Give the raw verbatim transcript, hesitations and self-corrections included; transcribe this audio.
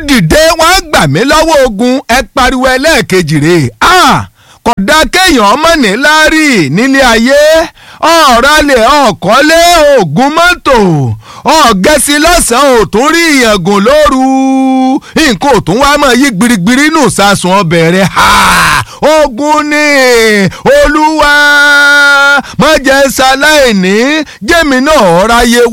dìde wọ́n gbà mí lọ́wọ́ ogun ẹ pariwo ẹlẹ́ẹ̀kejì rè é kódà kéèyàn ọmọ ní láàrí nílé ayé ọ̀rálẹ̀ ọ̀kọ́lé ògùn mọ́tò ọ̀gẹ́sí lọ́sàn-án ò tún rí ìyàngùn lóru nǹkan ò tún wá mọ̀ yí gbirigbiri nù sásùn ọbẹ̀ rẹ̀ ogun ni olúwa má jẹ́ ṣaláìní jẹ́mi náà ráyé